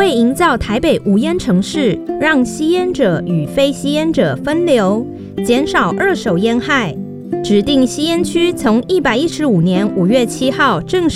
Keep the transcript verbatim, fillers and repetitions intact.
为营造台北无烟城市，让吸烟者与非吸烟者分流，减少二手烟害，指定吸烟区从一百一十五年五月七号正式